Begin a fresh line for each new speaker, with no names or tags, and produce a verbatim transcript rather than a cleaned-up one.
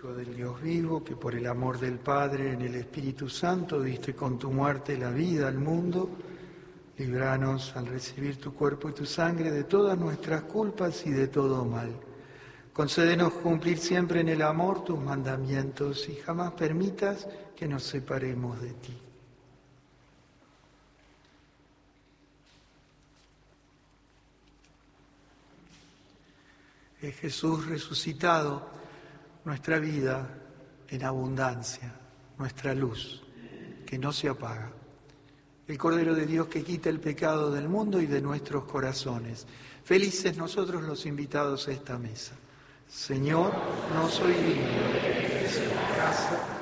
Hijo del Dios vivo, que por el amor del Padre en el Espíritu Santo diste con tu muerte la vida al mundo, líbranos al recibir tu cuerpo y tu sangre de todas nuestras culpas y de todo mal. Concédenos cumplir siempre en el amor tus mandamientos y jamás permitas que nos separemos de ti. Es Jesús resucitado, nuestra vida en abundancia, nuestra luz, que no se apaga. El Cordero de Dios que quita el pecado del mundo y de nuestros corazones. Felices nosotros los invitados a esta mesa. Señor, no soy digno de que entres en la casa,